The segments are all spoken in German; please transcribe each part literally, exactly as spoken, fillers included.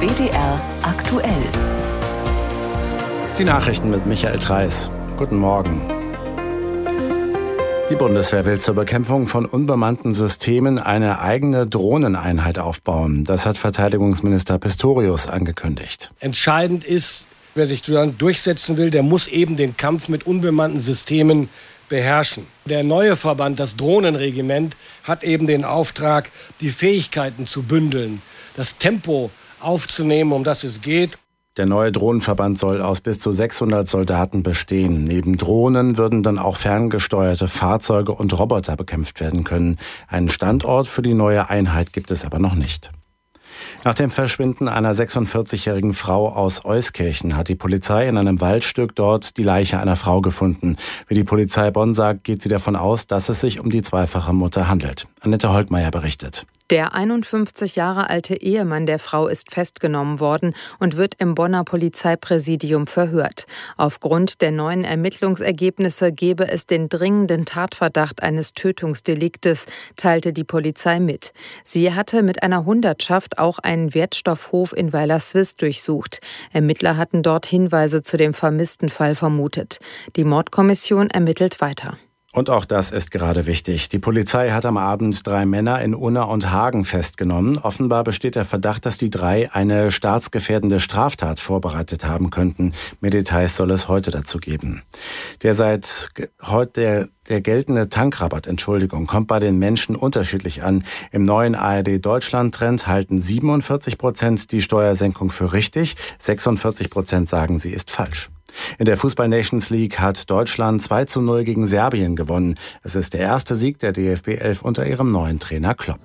W D R aktuell. Die Nachrichten mit Michael Treis. Guten Morgen. Die Bundeswehr will zur Bekämpfung von unbemannten Systemen eine eigene Drohneneinheit aufbauen. Das hat Verteidigungsminister Pistorius angekündigt. Entscheidend ist, wer sich durchsetzen will, der muss eben den Kampf mit unbemannten Systemen beherrschen. Der neue Verband, das Drohnenregiment, hat eben den Auftrag, die Fähigkeiten zu bündeln, das Tempo aufzunehmen, um das es geht. Der neue Drohnenverband soll aus bis zu sechshundert Soldaten bestehen. Neben Drohnen würden dann auch ferngesteuerte Fahrzeuge und Roboter bekämpft werden können. Einen Standort für die neue Einheit gibt es aber noch nicht. Nach dem Verschwinden einer sechsundvierzigjährigen Frau aus Euskirchen hat die Polizei in einem Waldstück dort die Leiche einer Frau gefunden. Wie die Polizei Bonn sagt, geht sie davon aus, dass es sich um die zweifache Mutter handelt. Annette Holtmeier berichtet. Der einundfünfzig Jahre alte Ehemann der Frau ist festgenommen worden und wird im Bonner Polizeipräsidium verhört. Aufgrund der neuen Ermittlungsergebnisse gebe es den dringenden Tatverdacht eines Tötungsdeliktes, teilte die Polizei mit. Sie hatte mit einer Hundertschaft auch einen Wertstoffhof in Weilerswist durchsucht. Ermittler hatten dort Hinweise zu dem vermissten Fall vermutet. Die Mordkommission ermittelt weiter. Und auch das ist gerade wichtig. Die Polizei hat am Abend drei Männer in Unna und Hagen festgenommen. Offenbar besteht der Verdacht, dass die drei eine staatsgefährdende Straftat vorbereitet haben könnten. Mehr Details soll es heute dazu geben. Der seit heute der, der geltende Tankrabatt, Entschuldigung, kommt bei den Menschen unterschiedlich an. Im neuen A R D-Deutschland-Trend halten siebenundvierzig Prozent die Steuersenkung für richtig, sechsundvierzig Prozent sagen, sie ist falsch. In der Fußball-Nations League hat Deutschland zwei zu null gegen Serbien gewonnen. Es ist der erste Sieg der D F B elf unter ihrem neuen Trainer Klopp.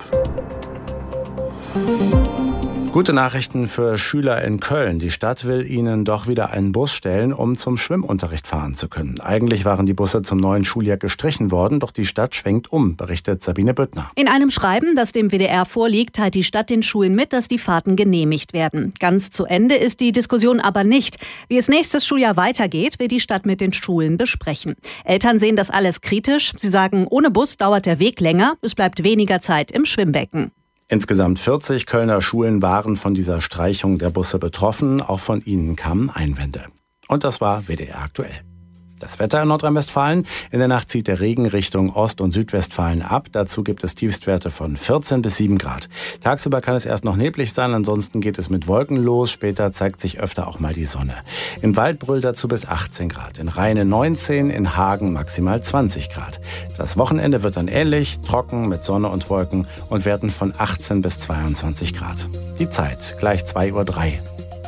Gute Nachrichten für Schüler in Köln. Die Stadt will ihnen doch wieder einen Bus stellen, um zum Schwimmunterricht fahren zu können. Eigentlich waren die Busse zum neuen Schuljahr gestrichen worden, doch die Stadt schwenkt um, berichtet Sabine Büttner. In einem Schreiben, das dem W D R vorliegt, teilt die Stadt den Schulen mit, dass die Fahrten genehmigt werden. Ganz zu Ende ist die Diskussion aber nicht. Wie es nächstes Schuljahr weitergeht, will die Stadt mit den Schulen besprechen. Eltern sehen das alles kritisch. Sie sagen, ohne Bus dauert der Weg länger, es bleibt weniger Zeit im Schwimmbecken. Insgesamt vierzig Kölner Schulen waren von dieser Streichung der Busse betroffen. Auch von ihnen kamen Einwände. Und das war W D R aktuell. Das Wetter in Nordrhein-Westfalen. In der Nacht zieht der Regen Richtung Ost- und Südwestfalen ab. Dazu gibt es Tiefstwerte von vierzehn bis sieben Grad. Tagsüber kann es erst noch neblig sein, ansonsten geht es mit Wolken los. Später zeigt sich öfter auch mal die Sonne. In Waldbröl dazu bis achtzehn Grad. In Rheine neunzehn, in Hagen maximal zwanzig Grad. Das Wochenende wird dann ähnlich, trocken mit Sonne und Wolken und werden von achtzehn bis zweiundzwanzig Grad. Die Zeit gleich zwei Uhr drei.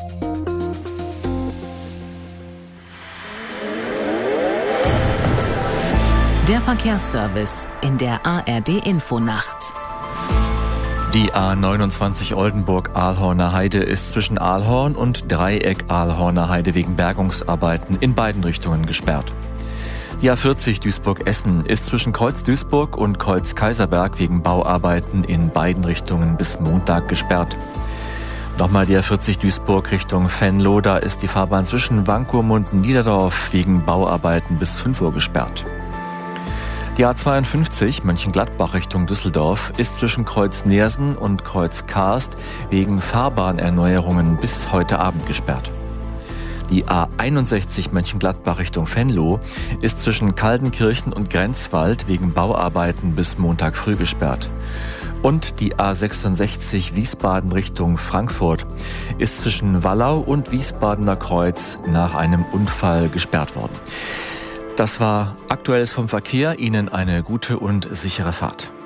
Der Verkehrsservice in der A R D-Infonacht. Die A neunundzwanzig Oldenburg-Ahlhorner Heide ist zwischen Ahlhorn und Dreieck-Ahlhorner Heide wegen Bergungsarbeiten in beiden Richtungen gesperrt. Die A vierzig Duisburg-Essen ist zwischen Kreuz Duisburg und Kreuz Kaiserberg wegen Bauarbeiten in beiden Richtungen bis Montag gesperrt. Nochmal die A vierzig Duisburg Richtung Venlo, da ist die Fahrbahn zwischen Wankum und Niederdorf wegen Bauarbeiten bis fünf Uhr gesperrt. Die A zweiundfünfzig Mönchengladbach Richtung Düsseldorf ist zwischen Kreuz Neersen und Kreuz Karst wegen Fahrbahnerneuerungen bis heute Abend gesperrt. Die A einundsechzig Mönchengladbach Richtung Venlo ist zwischen Kaldenkirchen und Grenzwald wegen Bauarbeiten bis Montag früh gesperrt. Und die A sechsundsechzig Wiesbaden Richtung Frankfurt ist zwischen Wallau und Wiesbadener Kreuz nach einem Unfall gesperrt worden. Das war Aktuelles vom Verkehr. Ihnen eine gute und sichere Fahrt.